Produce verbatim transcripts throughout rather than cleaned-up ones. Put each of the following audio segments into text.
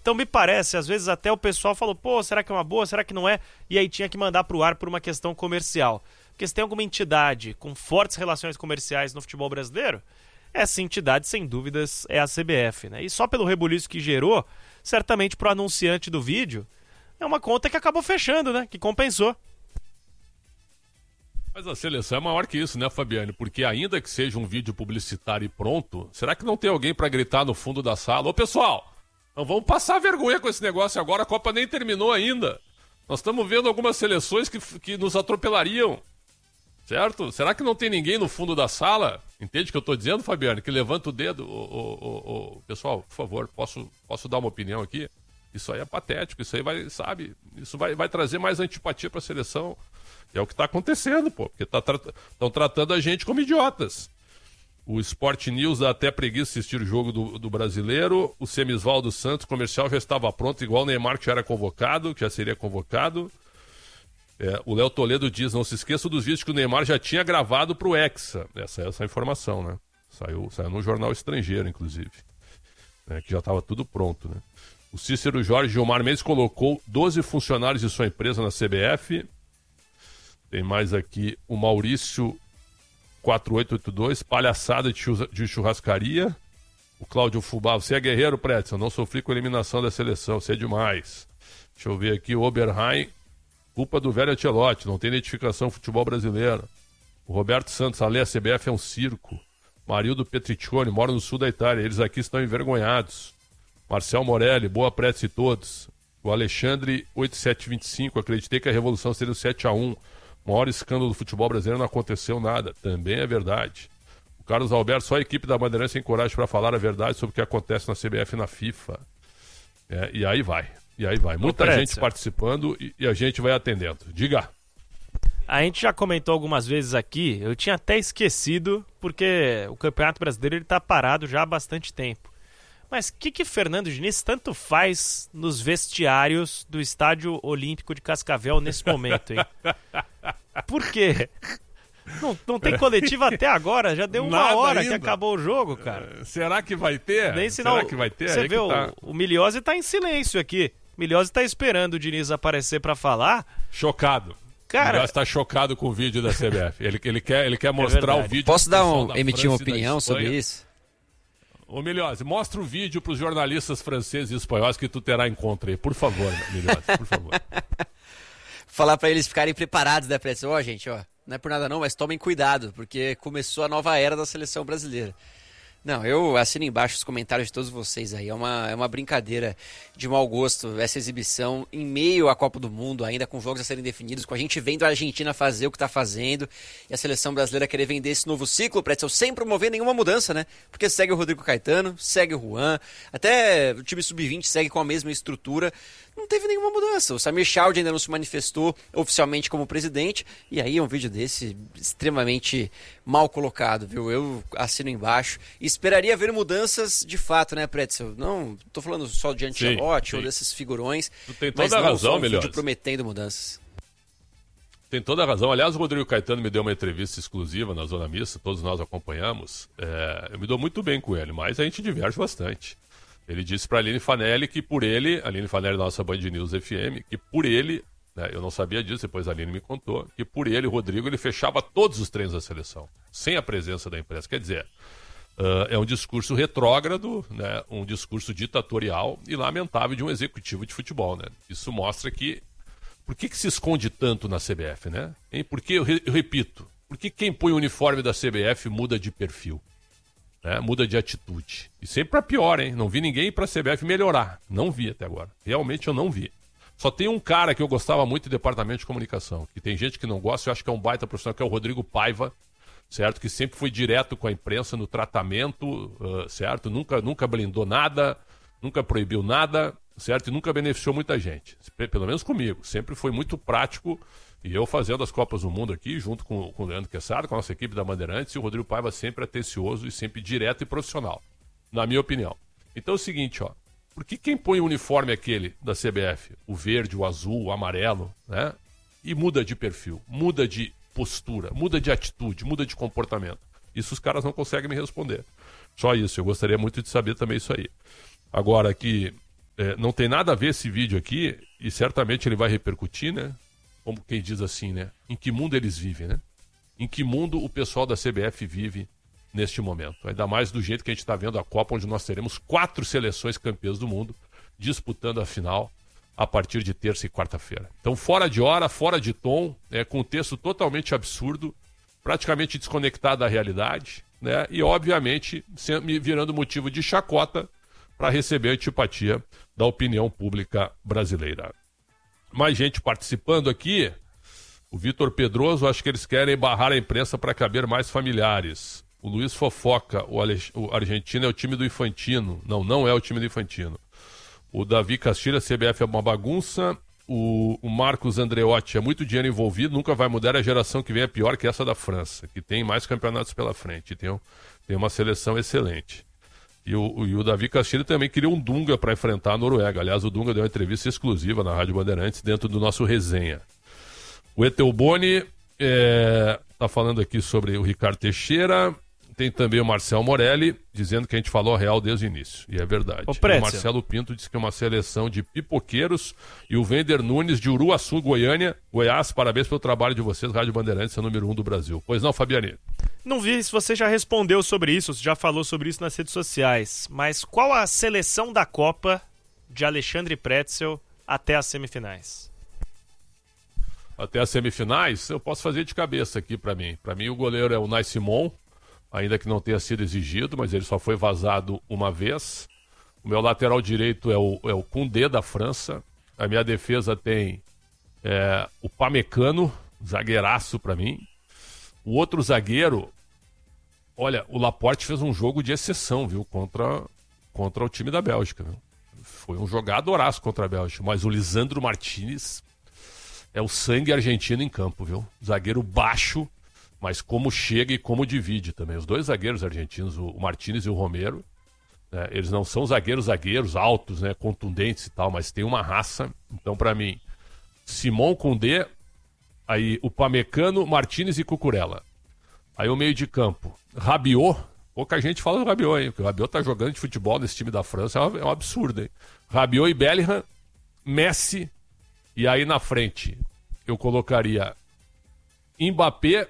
Então me parece, às vezes até o pessoal falou, pô, será que é uma boa, será que não é? E aí tinha que mandar pro ar por uma questão comercial. Porque se tem alguma entidade com fortes relações comerciais no futebol brasileiro, essa entidade, sem dúvidas, é a C B F, né? E só pelo rebuliço que gerou, certamente pro anunciante do vídeo, é uma conta que acabou fechando, né? Que compensou. Mas a seleção é maior que isso, né, Fabiane? Porque ainda que seja um vídeo publicitário e pronto, será que não tem alguém para gritar no fundo da sala? Ô, pessoal, não vamos passar vergonha com esse negócio agora, a Copa nem terminou ainda. Nós estamos vendo algumas seleções que, que nos atropelariam, certo? Será que não tem ninguém no fundo da sala? Entende o que eu estou dizendo, Fabiane? Que levanta o dedo. Ô, ô, ô, ô, pessoal, por favor, posso, posso dar uma opinião aqui? Isso aí é patético, isso aí vai, sabe, isso vai, vai trazer mais antipatia para a seleção. É o que está acontecendo, pô, porque estão tá, tra- tratando a gente como idiotas. O Sport News dá até preguiça assistir o jogo do, do brasileiro. O Semisvaldo Santos, comercial, já estava pronto, igual o Neymar, que já era convocado, que já seria convocado. É, o Léo Toledo diz, não se esqueça dos vídeos que o Neymar já tinha gravado para o Hexa. Essa é essa informação, né? Saiu, saiu no jornal estrangeiro, inclusive. É, que já estava tudo pronto, né? O Cícero Jorge Gilmar Mendes colocou doze funcionários de sua empresa na C B F. Tem mais aqui o Maurício quatro oito oito dois, palhaçada de churrascaria. O Cláudio Fubá, você é guerreiro, Pretzel, não sofri com a eliminação da seleção, você é demais. Deixa eu ver aqui, o Oberheim, culpa do velho Ancelotti, não tem identificação no futebol brasileiro. O Roberto Santos, a C B F é um circo. Marildo Petriccioni, mora no sul da Itália, eles aqui estão envergonhados. Marcel Morelli, boa Pretzel e todos. O Alexandre oito sete dois cinco, acreditei que a revolução seria o sete a um. O maior escândalo do futebol brasileiro, não aconteceu nada. Também é verdade. O Carlos Alberto, só a equipe da Bandeirantes tem coragem para falar a verdade sobre o que acontece na C B F e na FIFA. É, e aí vai. E aí vai. Muita Ô, gente participando e, e a gente vai atendendo. Diga. A gente já comentou algumas vezes aqui, eu tinha até esquecido, porque o Campeonato Brasileiro ele tá parado já há bastante tempo. Mas o que que Fernando Diniz tanto faz nos vestiários do Estádio Olímpico de Cascavel nesse momento, hein? Por quê? Não, não tem coletiva até agora, já deu uma Nada hora ainda. que acabou o jogo, cara. Uh, será que vai ter? Nem sinal, será que vai ter? Você Aí vê, que tá. o, o Miliose tá em silêncio aqui. O Miliose tá esperando o Diniz aparecer pra falar. Chocado. Cara, o está chocado com o vídeo da C B F. Ele, ele, quer, ele quer mostrar é o vídeo. Posso dar um, da emitir uma França e da opinião Espanha. sobre isso? Ô, Miliose, mostra o vídeo para os jornalistas franceses e espanhóis que tu terá encontro aí. Por favor, Miliose, por favor. Falar pra eles ficarem preparados, né, Pretzel? Ó, gente, ó, não é por nada não, mas tomem cuidado, porque começou a nova era da seleção brasileira. Não, eu assino embaixo os comentários de todos vocês aí. É uma, é uma brincadeira de mau gosto essa exibição em meio à Copa do Mundo, ainda com jogos a serem definidos, com a gente vendo a Argentina fazer o que está fazendo e a seleção brasileira querer vender esse novo ciclo, Pretzel, sem promover nenhuma mudança, né? Porque segue o Rodrigo Caetano, segue o Juan, até o time sub vinte segue com a mesma estrutura. Não teve nenhuma mudança. O Samir Chaude ainda não se manifestou oficialmente como presidente. E aí é um vídeo desse extremamente mal colocado, viu? Eu assino embaixo. E esperaria ver mudanças de fato, né, Pretzel? Não tô falando só de Ancelotti ou desses figurões. Tu tem toda mas a não, razão, só um Melhor. vídeo prometendo mudanças. Tem toda a razão. Aliás, o Rodrigo Caetano me deu uma entrevista exclusiva na Zona Mista, todos nós acompanhamos. É, eu me dou muito bem com ele, mas a gente diverge bastante. Ele disse para a Aline Fanelli que por ele, a Aline Fanelli da nossa Band News F M, que por ele, né, eu não sabia disso, depois a Aline me contou, que por ele, o Rodrigo, ele fechava todos os treinos da seleção, sem a presença da imprensa. Quer dizer, uh, é um discurso retrógrado, né, um discurso ditatorial e lamentável de um executivo de futebol. Né? Isso mostra que... Por que, que se esconde tanto na C B F, né? Hein? Porque, eu, re, eu repito, por que quem põe o uniforme da C B F muda de perfil? Né, muda de atitude. E sempre para pior, hein? Não vi ninguém ir para a C B F melhorar. Não vi até agora. Realmente eu não vi. Só tem um cara que eu gostava muito do departamento de comunicação, que tem gente que não gosta, eu acho que é um baita profissional, que é o Rodrigo Paiva, certo? Que sempre foi direto com a imprensa no tratamento, uh, certo? Nunca, nunca blindou nada, nunca proibiu nada, certo? E nunca beneficiou muita gente. Pelo menos comigo. Sempre foi muito prático. E eu fazendo as Copas do Mundo aqui, junto com, com o Leandro Quesada, com a nossa equipe da Bandeirantes, e o Rodrigo Paiva sempre atencioso e sempre direto e profissional, na minha opinião. Então é o seguinte, ó, por que quem põe o uniforme aquele da C B F, o verde, o azul, o amarelo, né, e muda de perfil, muda de postura, muda de atitude, muda de comportamento? Isso os caras não conseguem me responder. Só isso, eu gostaria muito de saber também isso aí. Agora que é, não tem nada a ver esse vídeo aqui, e certamente ele vai repercutir, né? Como quem diz assim, né? Em que mundo eles vivem, né? Em que mundo o pessoal da C B F vive neste momento. Ainda mais do jeito que a gente está vendo a Copa, onde nós teremos quatro seleções campeãs do mundo disputando a final a partir de terça e quarta-feira. Então, fora de hora, fora de tom, é, com um texto totalmente absurdo, praticamente desconectado da realidade, né? E, obviamente, me virando motivo de chacota para receber a antipatia da opinião pública brasileira. Mais gente participando aqui. O Vitor Pedroso, acho que eles querem barrar a imprensa para caber mais familiares. O Luiz Fofoca, o, Alex... o Argentina é o time do Infantino. Não, não é o time do Infantino. O Davi Castilho, a C B F é uma bagunça. O, o Marcos Andreotti, é muito dinheiro envolvido, nunca vai mudar. A geração que vem é pior que essa da França, que tem mais campeonatos pela frente, tem, um, tem uma seleção excelente. E o, o, e o Davi Castilho também queria um Dunga para enfrentar a Noruega. Aliás, o Dunga deu uma entrevista exclusiva na Rádio Bandeirantes dentro do nosso resenha. O Etelboni está falando aqui sobre o Ricardo Teixeira. Tem também o Marcel Morelli, dizendo que a gente falou a real desde o início. E é verdade. Ô, o Marcelo Pinto disse que é uma seleção de pipoqueiros. E o Vender Nunes, de Uruaçu, Goiânia. Goiás, parabéns pelo trabalho de vocês. Rádio Bandeirantes é o número um do Brasil. Pois não, Fabiani? Não vi se você já respondeu sobre isso, se já falou sobre isso nas redes sociais. Mas qual a seleção da Copa de Alexandre Pretzel até as semifinais? Até as semifinais, eu posso fazer de cabeça aqui para mim. Para mim, o goleiro é o Nai Simon, ainda que não tenha sido exigido, mas ele só foi vazado uma vez. O meu lateral direito é o, é o Koundé, da França. A minha defesa tem é, o Pamecano, zagueiraço para mim. O outro zagueiro, olha, o Laporte fez um jogo de exceção, viu, contra, contra o time da Bélgica. Viu? Foi um jogadoraço contra a Bélgica, mas o Lisandro Martinez é o sangue argentino em campo, viu? Zagueiro baixo, mas como chega e como divide também. Os dois zagueiros argentinos, o Martinez e o Romero, né, eles não são zagueiros zagueiros altos, né, contundentes e tal, mas tem uma raça. Então, para mim, Simon, Koundé, aí o Pamecano, Martinez e Cucurella. Aí o meio de campo, Rabiot. Pouca gente fala do Rabiot, hein? Porque o Rabiot tá jogando de futebol nesse time da França, é um, é um absurdo, hein? Rabiot e Bellingham, Messi, e aí na frente eu colocaria Mbappé,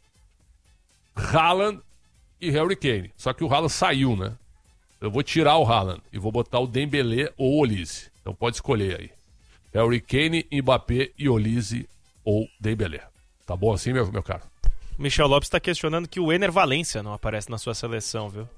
Haaland e Harry Kane. Só que o Haaland saiu, né? Eu vou tirar o Haaland e vou botar o Dembélé ou o Olise. Então pode escolher aí. Harry Kane, Mbappé e Olise ou Dembélé. Tá bom assim, meu, meu caro? Michel Lopes está questionando que o Ener Valencia não aparece na sua seleção, viu?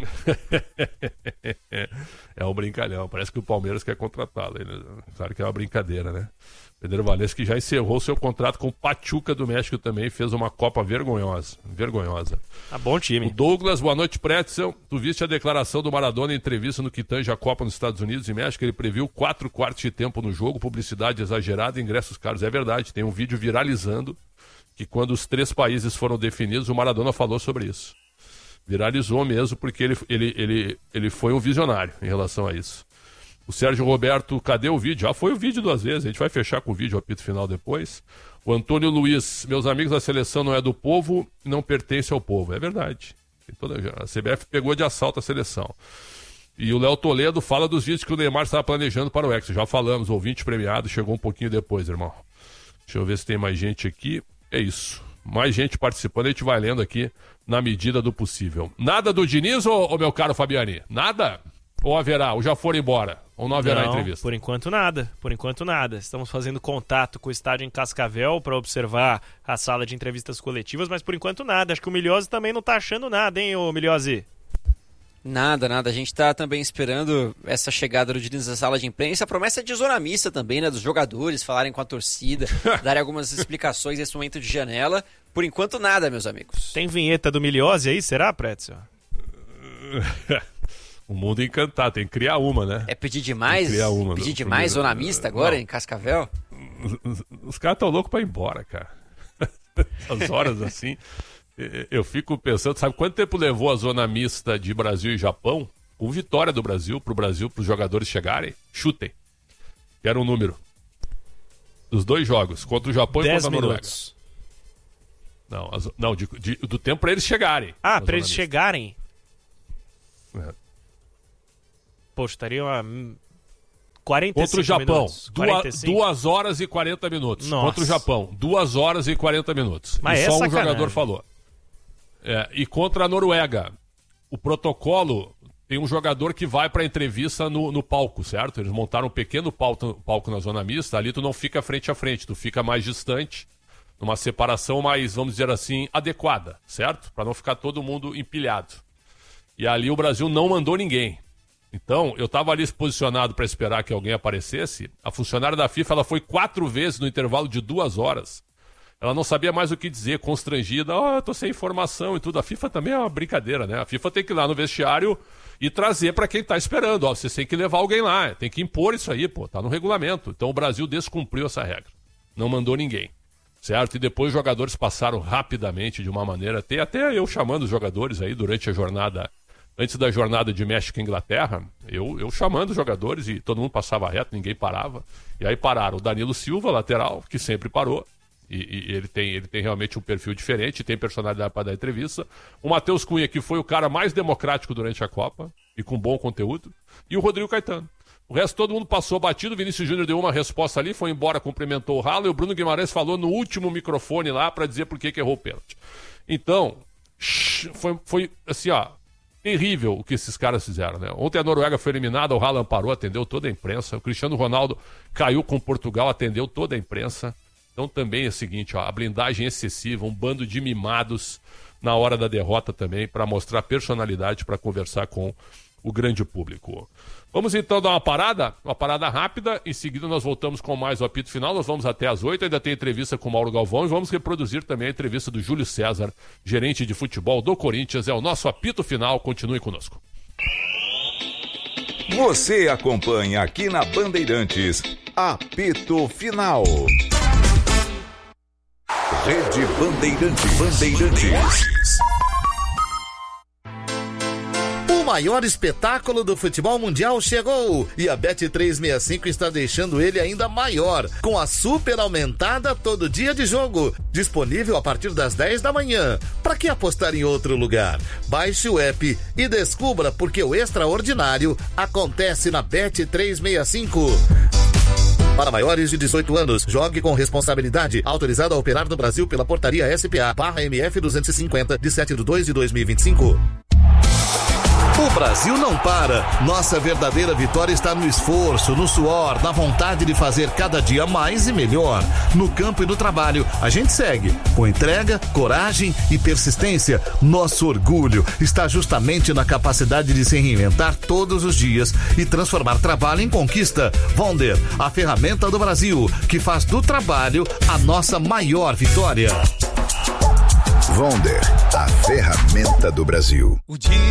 É um brincalhão. Parece que o Palmeiras quer contratá-lo. Claro que é uma brincadeira, né? Pedro Valencia, que já encerrou seu contrato com o Pachuca do México também, fez uma Copa vergonhosa. Vergonhosa. Tá bom time. O Douglas, boa noite, Pretzel. Tu viste a declaração do Maradona em entrevista no que tange a Copa nos Estados Unidos e México? Ele previu quatro quartos de tempo no jogo, publicidade exagerada e ingressos caros. É verdade, tem um vídeo viralizando que quando os três países foram definidos, o Maradona falou sobre isso. Viralizou mesmo porque ele, ele, ele, ele foi um visionário em relação a isso. O Sérgio Roberto, cadê o vídeo? Já foi o vídeo duas vezes, a gente vai fechar com o vídeo, o apito final depois. O Antônio Luiz, meus amigos, a seleção não é do povo, não pertence ao povo. É verdade. A C B F pegou de assalto a seleção. E o Léo Toledo fala dos vídeos que o Neymar estava planejando para o Hexa. Já falamos, ouvinte premiado, chegou um pouquinho depois, irmão. Deixa eu ver se tem mais gente aqui. É isso. Mais gente participando, a gente vai lendo aqui na medida do possível. Nada do Diniz, ô, ô meu caro Fabiani? Nada? Ou haverá? Ou já foram embora? Ou não haverá não, entrevista? Por enquanto nada, por enquanto nada. Estamos fazendo contato com o estádio em Cascavel para observar a sala de entrevistas coletivas, mas por enquanto nada. Acho que o Milhose também não tá achando nada, hein, ô Milhose? Nada, nada. A gente tá também esperando essa chegada do Diniz na sala de imprensa. A promessa é de zona mista também, né? Dos jogadores falarem com a torcida, darem algumas explicações nesse momento de janela. Por enquanto nada, meus amigos. Tem vinheta do Milhose aí, será, Pretzel? O mundo encantado, tem que criar uma, né? É pedir demais? Criar uma, pedir no, demais primeiro... zona mista agora, não. Em Cascavel? Os, os caras estão loucos pra ir embora, cara. As horas assim... Eu fico pensando, sabe quanto tempo levou a zona mista de Brasil e Japão? Com vitória do Brasil, pro Brasil, pros jogadores chegarem? Chutem. Quero um número. Dos dois jogos, contra o Japão e contra a Noruega. Minutos. Não, as, não de, de, do tempo pra eles chegarem. Ah, pra eles mista. chegarem? É. Poxa, estaria uma... quarenta e cinco Contra o Japão, minutos. duas, duas horas e quarenta minutos. Nossa. Contra o Japão, duas horas e quarenta minutos. Mas e é só um sacanagem. jogador falou. É, e contra a Noruega, o protocolo tem um jogador que vai para entrevista no, no palco, certo? Eles montaram um pequeno palco, palco na zona mista, ali tu não fica frente a frente, tu fica mais distante, numa separação mais, vamos dizer assim, adequada, certo? Para não ficar todo mundo empilhado. E ali o Brasil não mandou ninguém. Então, eu estava ali posicionado para esperar que alguém aparecesse. A funcionária da FIFA, ela foi quatro vezes no intervalo de duas horas. Ela não sabia mais o que dizer, constrangida. Ah, oh, tô sem informação e tudo. A FIFA também é uma brincadeira, né? A FIFA tem que ir lá no vestiário e trazer para quem tá esperando. Ó, vocês têm que levar alguém lá, tem que impor isso aí, pô, tá no regulamento. Então o Brasil descumpriu essa regra. Não mandou ninguém, certo? E depois os jogadores passaram rapidamente de uma maneira, tem até eu chamando os jogadores aí durante a jornada, antes da jornada de México e Inglaterra, eu, eu chamando os jogadores e todo mundo passava reto, ninguém parava. E aí pararam o Danilo Silva, lateral, que sempre parou. E, e ele, tem, ele tem realmente um perfil diferente, tem personalidade para dar entrevista. O Matheus Cunha, que foi o cara mais democrático durante a Copa, e com bom conteúdo. E o Rodrigo Caetano. O resto todo mundo passou batido, o Vinícius Júnior deu uma resposta ali, foi embora, cumprimentou o Ralo, e o Bruno Guimarães falou no último microfone lá para dizer por que que errou o pênalti. Então, foi, foi assim, ó, terrível o que esses caras fizeram, né? Ontem a Noruega foi eliminada, o Haaland parou, atendeu toda a imprensa. O Cristiano Ronaldo caiu com Portugal, atendeu toda a imprensa. Então também é o seguinte, ó, a blindagem excessiva, um bando de mimados na hora da derrota também, para mostrar personalidade, para conversar com o grande público. Vamos então dar uma parada, uma parada rápida, em seguida nós voltamos com mais o apito final, nós vamos até às oito, ainda tem entrevista com o Mauro Galvão e vamos reproduzir também a entrevista do Júlio César, gerente de futebol do Corinthians, é o nosso apito final, continue conosco. Você acompanha aqui na Bandeirantes, apito final. Rede Bandeirantes. Bandeirantes. O maior espetáculo do futebol mundial chegou e a Bet trezentos e sessenta e cinco está deixando ele ainda maior, com a super aumentada todo dia de jogo, disponível a partir das dez da manhã. Para que apostar em outro lugar? Baixe o app e descubra porque o extraordinário acontece na Bet trezentos e sessenta e cinco. Para maiores de dezoito anos, jogue com responsabilidade. Autorizado a operar no Brasil pela portaria S P A barra M F duzentos e cinquenta, de sete de dois de dois mil e vinte e cinco. O Brasil não para. Nossa verdadeira vitória está no esforço, no suor, na vontade de fazer cada dia mais e melhor. No campo e no trabalho, a gente segue com entrega, coragem e persistência. Nosso orgulho está justamente na capacidade de se reinventar todos os dias e transformar trabalho em conquista. Vonder, a ferramenta do Brasil, que faz do trabalho a nossa maior vitória. Vonder, a ferramenta do Brasil.